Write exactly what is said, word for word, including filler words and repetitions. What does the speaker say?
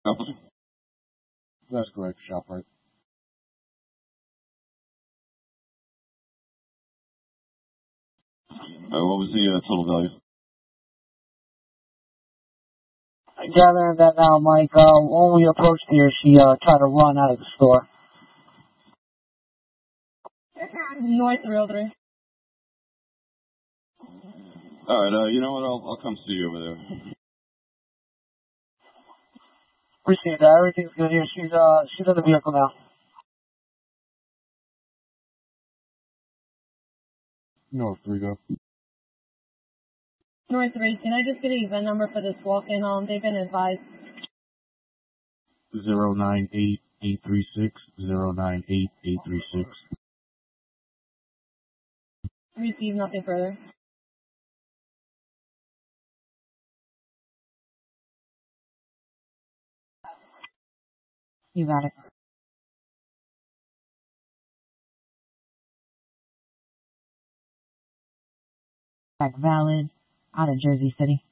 That's correct, ShopRite. Uh, what was the uh, total value? Gathering that now, Mike. Uh, when we approached her, she uh, tried to run out of the store. North Realtor. All right, uh, you know what? I'll I'll come see you over there. Appreciate that. Everything's good here. She's uh she's in the vehicle now. North Rigo. North Three. Can I just get a V I N number for this walk-in home? They've been advised. Zero nine eight eight three six zero nine eight eight three six. Receive nothing further. You got it. Check valid. Out of Jersey City.